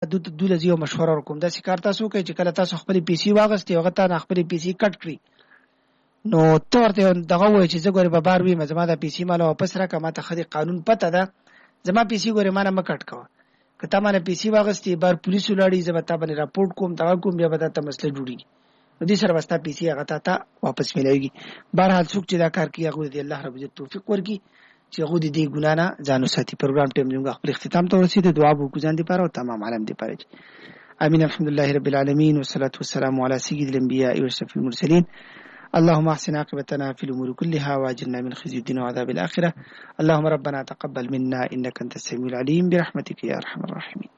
دولز یو مشوره ورکوم دا کار تاسو کوي چې کله تاسو خپل پی سي واغستې هغه ته خپل پی سي کټ کړی نو ته ورته دغه وایي چې زه ګورې به بار وي زما دا پی سي مال واپس راکړه ما ته خدي قانون پته ده زما پی سي ګورې ما نه مکټ کوه که تا ما نه پی سي واغستې بار پولیس ولاړي زه به تا باندې راپورټ کوم دغه کوم بیا به دا ته مسله جوړېږي نو دې سره بستا پی سي هغه ته واپس ملایږي بهرحال څوک چې دا کار کوي هغه دې الله رب عزت توفیق ورکړي چې هغه دې ګنا نه ځانو ساتي پروګرام ټیم زموږ خپل اختتام ته ورسېد دعا وکړو ځان دې پاره او تمام عالم دې پاره امين الحمد لله رب العالمين والصلاه والسلام على سيد الانبياء واشرف المرسلين اللهم احسن عاقبتنا في الامور كلها واجرنا من خزي الدنيا وعذاب الاخره اللهم ربنا تقبل منا انك انت السميع العليم برحمتك يا ارحم الراحمين